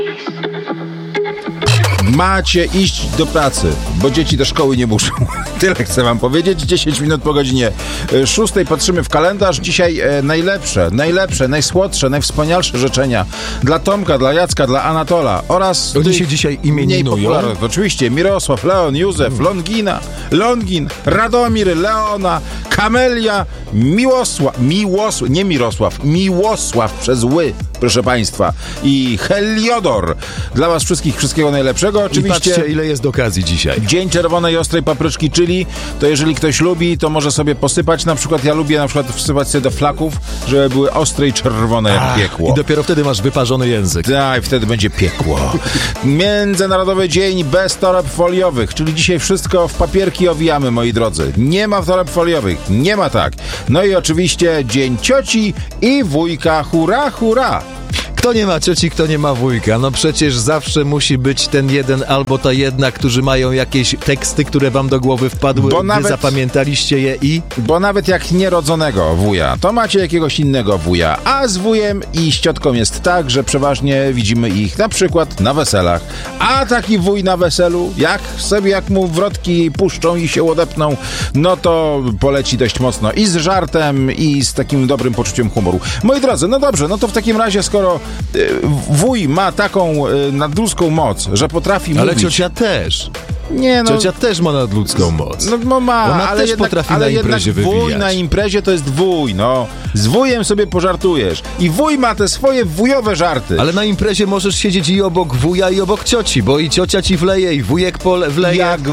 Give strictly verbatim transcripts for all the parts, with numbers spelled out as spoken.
Macie iść do pracy, bo dzieci do szkoły nie muszą. Tyle chcę wam powiedzieć. dziesięć minut po godzinie szóstej patrzymy w kalendarz. Dzisiaj e, najlepsze, najlepsze, najsłodsze, najwspanialsze życzenia dla Tomka, dla Jacka, dla Anatola oraz... Oni się dzisiaj imieninują. Oczywiście Mirosław, Leon, Józef, Longina, Longin, Radomir, Leona, Kamelia, Miłosław, Miłosław, nie Mirosław, Miłosław przez ły, proszę państwa, i Heliodor. Dla was wszystkich wszystkiego najlepszego. Oczywiście. I patrzcie, ile jest okazji dzisiaj. Dzień czerwonej ostrej papryczki, czyli to jeżeli ktoś lubi, to może sobie posypać. Na przykład ja lubię na przykład wsypać sobie do flaków, żeby były ostre i czerwone jak Ach, piekło. I dopiero wtedy masz wyparzony język. Tak, wtedy będzie piekło. Międzynarodowy Dzień bez toreb foliowych, czyli dzisiaj wszystko w papierki owijamy, moi drodzy. Nie ma toreb foliowych, nie ma tak. No i oczywiście Dzień cioci i wujka. Hurra, hurra! Kto nie ma cioci, kto nie ma wujka? No przecież zawsze musi być ten jeden albo ta jedna, którzy mają jakieś teksty, które wam do głowy wpadły, Bo wy nawet- zapamiętaliście je i... Bo nawet jak nierodzonego wuja, to macie jakiegoś innego wuja. A z wujem i z ciotką jest tak, że przeważnie widzimy ich na przykład na weselach. A taki wuj na weselu, jak sobie, jak mu wrotki puszczą i się odepną, no to poleci dość mocno i z żartem, i z takim dobrym poczuciem humoru. Moi drodzy, no dobrze, no to w takim razie, skoro y, wuj ma taką y, nadludzką moc, że potrafi Ale mówić... ciocia też. Nie, no, Ciocia też ma nadludzką moc. No, no ma, Ona ale też jednak, potrafi ale na imprezie jednak wuj wywijać. na imprezie to jest wuj, no. Z wujem sobie pożartujesz. I wuj ma te swoje wujowe żarty. Ale na imprezie możesz siedzieć i obok wuja, i obok cioci, bo i ciocia ci wleje, i wujek pole wleje. Jak,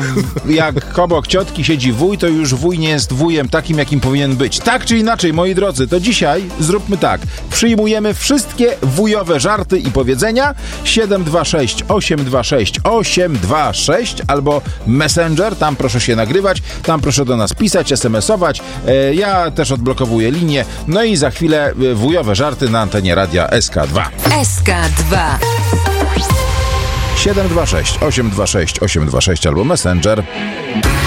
jak obok ciotki siedzi wuj, to już wuj nie jest wujem takim, jakim powinien być. Tak czy inaczej, moi drodzy, to dzisiaj zróbmy tak. Przyjmujemy wszystkie wujowe żarty i powiedzenia. siedem dwa sześć osiem dwa sześć osiem dwa sześć albo Messenger, tam proszę się nagrywać, tam proszę do nas pisać, es em esować. E, ja też odblokowuję linię. No i za chwilę e, wujowe żarty na antenie radia es ka dwa. es ka dwa. siedem dwa sześć osiem dwa sześć osiem dwa sześć albo Messenger.